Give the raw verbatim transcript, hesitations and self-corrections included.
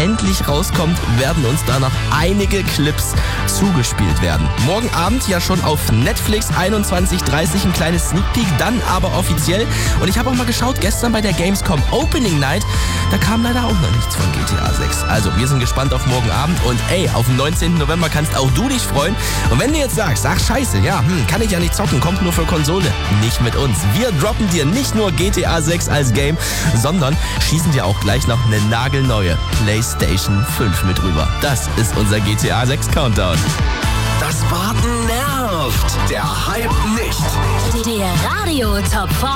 endlich rauskommt, werden uns da noch einige Clips zugespielt werden. Morgen Abend ja schon auf Netflix, einundzwanzig Uhr dreißig, ein kleines Sneak Peek, dann aber offiziell. Und ich habe auch mal geschaut, gestern bei der Gamescom Opening Night, da kam leider auch noch nichts von G T A sechs. Also wir sind gespannt auf morgen Abend und ey, auf den neunzehnten November kannst auch du dich freuen. Und wenn du jetzt sagst, ach scheiße, ja, hm, kann ich ja nicht zocken, kommt nur für Konsole. Nicht mit uns. Wir droppen dir nicht nur G T A sechs als Game, sondern schießen dir auch gleich noch eine nagelneue PlayStation fünf mit rüber. Das ist unser G T A sechs Countdown. Das Warten nervt, der Hype nicht. Der Radio Top fünf.